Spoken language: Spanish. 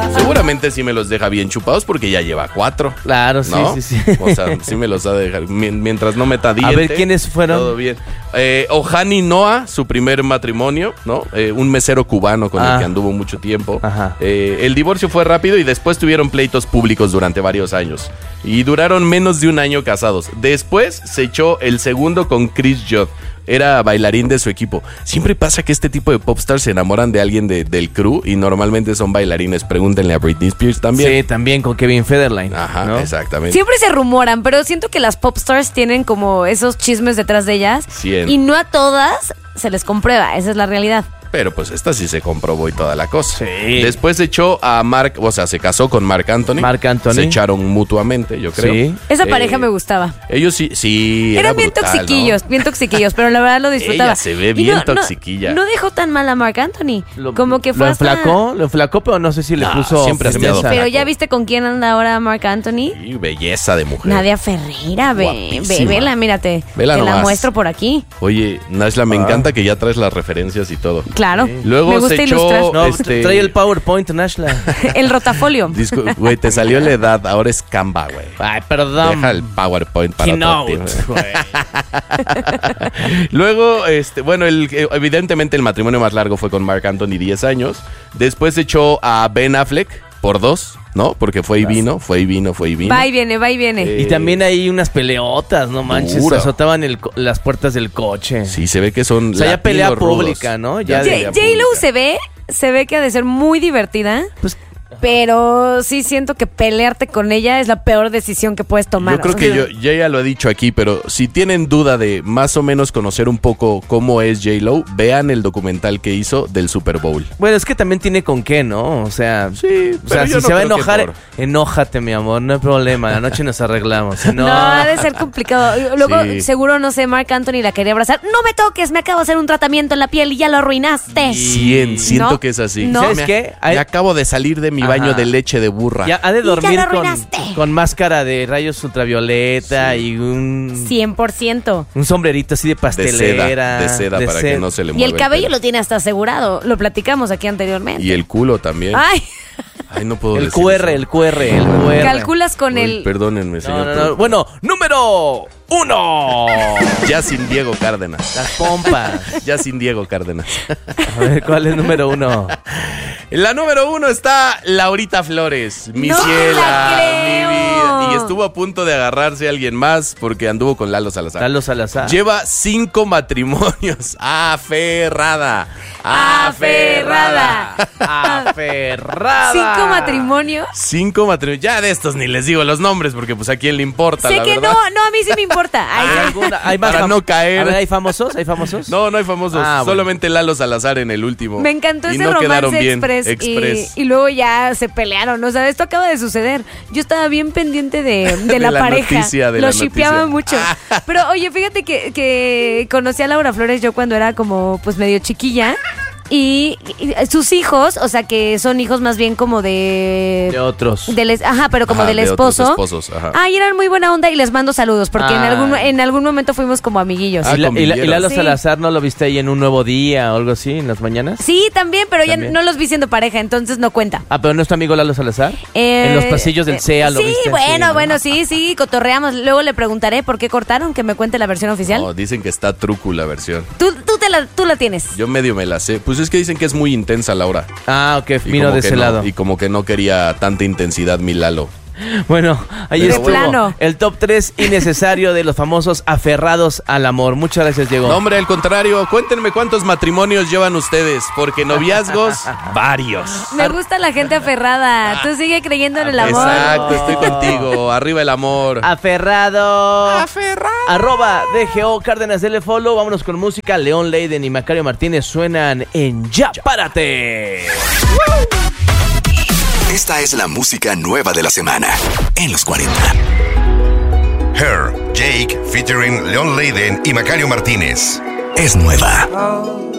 Seguramente sí me los deja bien chupados porque ya lleva 4. Claro, sí, ¿no? sí. O sea, sí me los ha de dejar. Mientras no meta diente. A ver, ¿quiénes fueron? Todo bien. Ohani Noah, su primer matrimonio, ¿no? Un mesero cubano con el que anduvo mucho tiempo. Ajá. El divorcio fue rápido y después tuvieron pleitos públicos durante varios años. Y duraron menos de un año casados. Después se echó el segundo con Chris Judd. Era bailarín de su equipo. Siempre pasa que este tipo de popstars se enamoran de alguien del crew y normalmente son bailarines. Pregúntenle a Britney Spears también. Sí, también con Kevin Federline. Ajá, ¿no? Exactamente. Siempre se rumoran, pero siento que las popstars tienen como esos chismes detrás de ellas. 100. Y no a todas se les comprueba, esa es la realidad. Pero pues esta sí se comprobó y toda la cosa. Sí. Después se echó a Mark, o sea, se casó con Mark Anthony. Marc Anthony. Se echaron mutuamente, yo creo. Sí. Esa pareja me gustaba. Ellos sí. Eran bien brutal, toxiquillos, ¿no? bien toxiquillos, pero la verdad lo disfrutaba. Ella se ve Y bien toxiquilla. No dejó tan mal a Marc Anthony. Como que fue lo hasta... enflacó, pero no sé si le puso siempre ha firmeza. estado Pero flaco. ya viste con quién anda ahora Marc Anthony. Sí, belleza de mujer. Nadia Ferreira, Guapísima. vela, mírate. Vela te la nomás. muestro por aquí. Oye, Nashla, me encanta que ya traes las referencias y todo. Claro. Luego Me gusta se ilustrar. echó... No, trae el PowerPoint, Nashla. El rotafolio. Güey, te salió la edad, ahora es Canva, güey. Ay, perdón. Deja el PowerPoint para Keynote, otro tiempo. güey. Luego, bueno, evidentemente el matrimonio más largo fue con Marc Anthony, 10 años. Después se echó a Ben Affleck por 2, ¿no? Porque fue y vino. Va y viene, va y viene. Y también hay unas peleotas, no manches. Dura. Azotaban las puertas del coche. Sí, se ve que son O sea, ya latinos pelea rudos. pública, ¿no? Ya pelea J-Lo pública. se ve que ha de ser muy divertida. Pues, Pero sí siento que pelearte con ella es la peor decisión que puedes tomar. Yo creo que yo ya lo he dicho aquí, pero si tienen duda de más o menos conocer un poco cómo es J-Lo, vean el documental que hizo del Super Bowl. bueno, es que también tiene con qué, ¿no? O sea, Sí, o sea, pero yo si no se va a creo que enojar, por- enójate, mi amor, no hay problema. La noche nos arreglamos. Si No, no, ha de ser complicado. Luego, Sí. seguro, no sé, Marc Anthony la quería abrazar. No me toques, me acabo de hacer un tratamiento en la piel y ya lo arruinaste. 100, siento ¿No? que es así. No. ¿Sabes Me- qué? Me acabo de salir de mi Ajá. baño de leche de burra. ya ha de Y ya dormir lo con, arruinaste. con máscara de rayos ultravioleta y 100%. un sombrerito así de pastelera. De seda para que no se le Y mueva el cabello pelo. lo tiene hasta asegurado. Lo platicamos aquí anteriormente. Y el culo también. Ay, Ay, no puedo El decir QR, eso. el QR. calculas con Uy, el... Perdónenme, No, señor. no, pero no. Bueno, número 1. Ya sin Diego Cárdenas. Las pompas. Ya sin Diego Cárdenas. A ver, ¿cuál es número 1? En la número 1 está Laurita Flores, mi ¡No ciela, la creo! mi vida. Y estuvo a punto de agarrarse a alguien más porque anduvo con Lalo Salazar. Lalo Salazar. Lleva 5 matrimonios. Aferrada. Aferrada. Aferrada. 5 matrimonios. 5 matrimonios. Ya de estos ni les digo los nombres porque pues a quién le importa, Sé la que verdad. no, a mí sí me importa. Ay, ¿Hay sí. alguna? ¿Hay más Para no caer. A ver, ¿hay famosos? ¿Hay famosos? No, no hay famosos. Ah, bueno. Solamente Lalo Salazar en el último. Me encantó Y ese no quedaron romance bien. express. Y luego ya se pelearon. O sea, esto acaba de suceder. Yo estaba bien pendiente de la pareja. noticia, de Lo la shippeaba noticia. mucho. Pero oye, fíjate que conocí a Laura Flores yo cuando era como pues medio chiquilla. Y sus hijos, o sea, que son hijos más bien como De otros. pero como Ajá, del de otros esposo. esposos, ajá. Ay, eran muy buena onda y les mando saludos porque en algún momento fuimos como amiguillos. Ah, ¿Y convivieron. Lalo Sí. Salazar no lo viste ahí en Un Nuevo Día o algo así en las mañanas? Sí, también, pero También. ya no los vi siendo pareja, entonces no cuenta. Ah, pero no es tu amigo Lalo Salazar. En los pasillos del CEA lo sí, viste. bueno, sí, cotorreamos. Luego le preguntaré por qué cortaron, que me cuente la versión oficial. No, dicen que está truco la versión. Tú la tienes. Yo medio me la sé. Pues es que dicen que es muy intensa Laura. Ah, ok, Y vino como de que ese no- lado. Y como que no quería tanta intensidad mi Lalo. Bueno, ahí De estuvo plano. el top 3 innecesario de los famosos aferrados al amor. Muchas gracias, Diego. No, hombre, al contrario, cuéntenme cuántos matrimonios llevan ustedes, porque noviazgos, varios. Me gusta la gente aferrada. Tú sigue creyendo en el amor. Exacto, estoy contigo. Arriba el amor. Aferrado. Arroba DGO Cárdenas, dele follow. Vámonos con música. León Leiden y Macario Martínez suenan en Ya Párate. Esta es la música nueva de la semana en los 40. Her, Jake, featuring Leon Leiden y Macario Martínez. Es nueva.